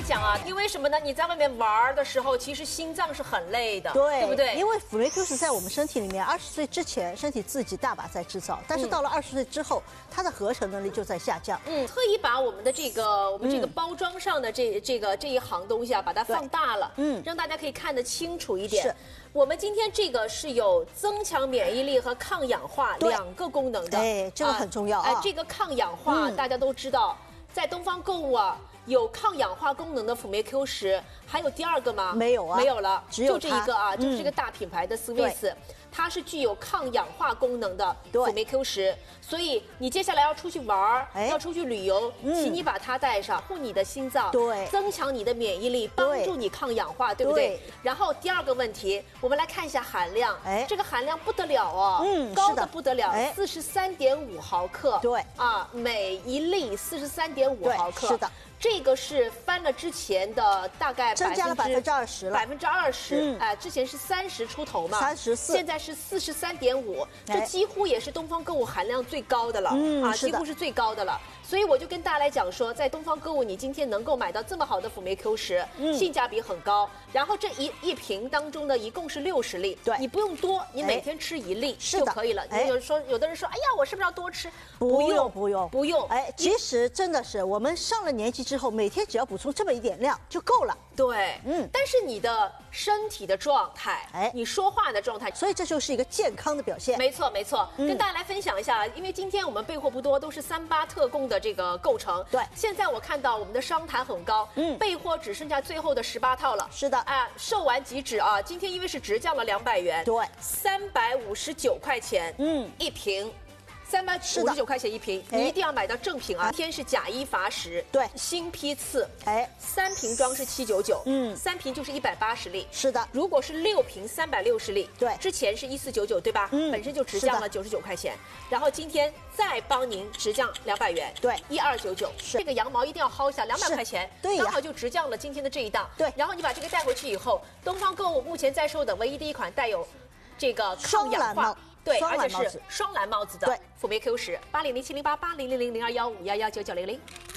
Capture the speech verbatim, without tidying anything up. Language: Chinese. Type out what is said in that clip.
讲啊，因为什么呢？你在外面玩的时候，其实心脏是很累的， 对， 对不对？ 因为辅酶 Q 十在我们身体里面，二十岁之前身体自己大把在制造，但是到了二十岁之后，它的合成能力就在下降。 嗯，特意把我们的这个我们这个包装上的这这个这一行东西啊，把它放大了，嗯，让大家可以看得清楚一点。是。我们今天这个是有增强免疫力和抗氧化两个功能的， 哎，这个很重要啊。 哎，这个抗氧化大家都知道，在东方购物啊。有抗氧化功能的辅酶 Q 十，还有第二个吗？ 没有啊， 没有了， 只有就这一个啊，就是这个大品牌的 Swiss，它是具有抗氧化功能的辅酶 Q 十，所以你接下来要出去玩，要出去旅游，请你把它带上，护你的心脏， 对， 增强你的免疫力，帮助你抗氧化，对不对？然后第二个问题，我们来看一下含量，哎，这个含量不得了哦，嗯，高的不得了，四十三点五毫克， 对， 啊，每一粒四十三点五毫克， 是的。 这个是翻了之前的大概增加了百分之二十了， 百分之二十，哎，之前是三十出头嘛， 三十四， 现在是四十三点五，这几乎也是东方购物含量最高的了，嗯，啊，几乎是最高的了。所以我就跟大家来讲说，在东方购物，你今天能够买到这么好的辅酶 Q 十，嗯，性价比很高。然后这一一瓶当中呢，一共是六十粒，对，你不用多，你每天吃一粒就可以了。你有说，有的人说，哎呀，我是不是要多吃？ 不用，不用， 不用。 哎，其实真的是，我们上了年纪之后，每天只要补充这么一点量就够了。 对，嗯，但是你的身体的状态，哎，你说话的状态， 所以这就是一个健康的表现。 没错，没错。跟大家来分享一下，因为今天我们备货不多，都是三八特供的这个构成。 对， 现在我看到我们的商谈很高，嗯，备货只剩下最后的十八套了。 是的， 哎，售完即止啊！今天因为是直降了两百元， 对， 三百五十九块钱，嗯，一瓶。三百五十九块钱一瓶，你一定要买到正品啊！今天是假一罚十， 对， 新批次，哎，三瓶装是七九九，嗯，三瓶就是一百八十粒， 是的。 如果是六瓶三百六十粒，对，之前是一四九九，对吧？嗯，本身就直降了九十九块钱，然后今天再帮您直降两百元，对，一二九九，这个羊毛一定要薅一下，两百块钱，对，刚好就直降了今天的这一档，对。然后你把这个带回去以后，东方购物目前在售的唯一的一款带有这个抗氧化。对，而且是双蓝帽子的辅酶 Q 十，八零零七零八八零零零零二幺五幺幺九九零零。